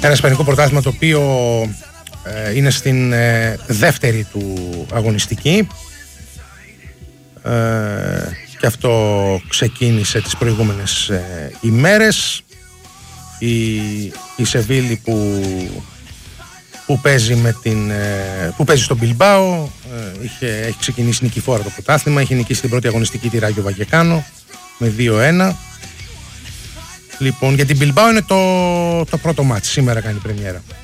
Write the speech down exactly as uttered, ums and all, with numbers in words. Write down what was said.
Ένα ισπανικό πρωτάθλημα το οποίο ε, είναι στην ε, δεύτερη του αγωνιστική ε, και αυτό ξεκίνησε τις προηγούμενες ε, ημέρες. Η, η Σεβίλη που, που, παίζει με την, ε, που παίζει στον Μπιλμπάο ε, είχε, έχει ξεκινήσει νικηφόρα το πρωτάθλημα, είχε νικήσει την πρώτη αγωνιστική τη Ράγιο Βαγεκάνο με δύο ένα. Λοιπόν, για την Μπιλμπάο είναι το, το πρώτο μάτς, σήμερα κάνει πρεμιέρα.